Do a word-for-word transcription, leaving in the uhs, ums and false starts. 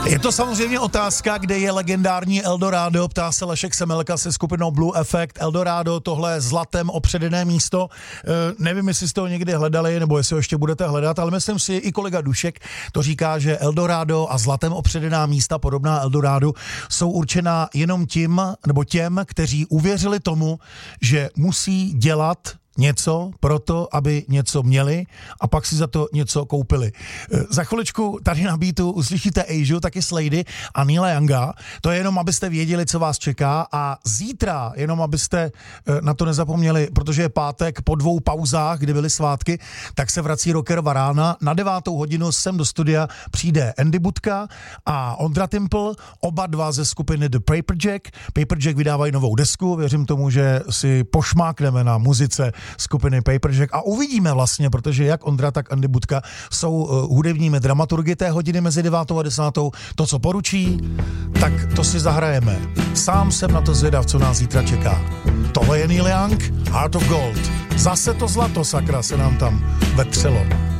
Je to samozřejmě otázka, kde je legendární Eldorado, ptá se Lešek Semelka se skupinou Blue Effect. Eldorado, tohle zlatem opředené místo, e, nevím, jestli jste ho někdy hledali, nebo jestli ho ještě budete hledat, ale myslím si, i kolega Dušek to říká, že Eldorado a zlatem opředená místa, podobná Eldorado, jsou určená jenom tím, nebo těm, kteří uvěřili tomu, že musí dělat něco proto, aby něco měli a pak si za to něco koupili. Za chviličku tady na beatu uslyšíte Asiu, taky Slady a Neila Younga. To je jenom, abyste věděli, co vás čeká, a zítra, jenom abyste na to nezapomněli, protože je pátek, po dvou pauzách, kdy byly svátky, tak se vrací Rockerova rána. Na devátou hodinu sem do studia přijde Andy Budka a Ondra Timple, oba dva ze skupiny The Paperjack. Paperjack vydávají novou desku, věřím tomu, že si pošmákneme na muzice skupiny Paperjack a uvidíme vlastně, protože jak Ondra, tak Andy Budka jsou uh, hudebními dramaturgy té hodiny mezi devátou a desátou. To, co poručí, tak to si zahrajeme. Sám jsem na to zvědav, co nás zítra čeká. Tohle je Neil Young, Heart of Gold. Zase to zlato, sakra, se nám tam vetřelo.